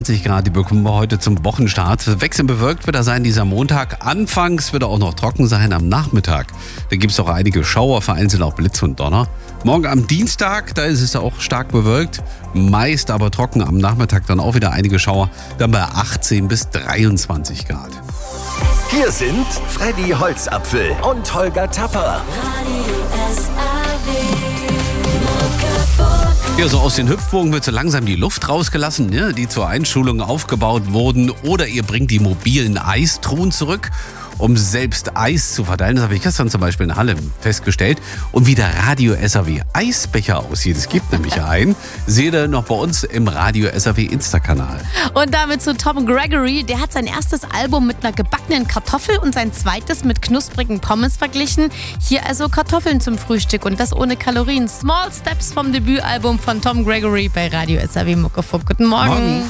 20 Grad, die bekommen wir heute zum Wochenstart. Wechselnd bewölkt wird er sein dieser Montag. Anfangs wird er auch noch trocken sein am Nachmittag. Da gibt es auch einige Schauer, vereinzelt auch Blitz und Donner. Morgen am Dienstag, da ist es auch stark bewölkt, meist aber trocken. Am Nachmittag dann auch wieder einige Schauer, dann bei 18 bis 23 Grad. Hier sind Freddy Holzapfel und Holger Tapper. Ja, so aus den Hüpfburgen wird so langsam die Luft rausgelassen, ne, die zur Einschulung aufgebaut wurden. Oder ihr bringt die mobilen Eistruhen zurück, um selbst Eis zu verteilen. Das habe ich gestern zum Beispiel in Halle festgestellt. Und wie der Radio SAW Eisbecher aussieht, es gibt nämlich einen, seht ihr noch bei uns im Radio SAW Insta-Kanal. Und damit zu Tom Gregory. Der hat sein erstes Album mit einer gebackenen Kartoffel und sein zweites mit knusprigen Pommes verglichen. Hier also Kartoffeln zum Frühstück und das ohne Kalorien. Small Steps vom Debütalbum von Tom Gregory bei Radio SAW Muckefuck. Guten Morgen.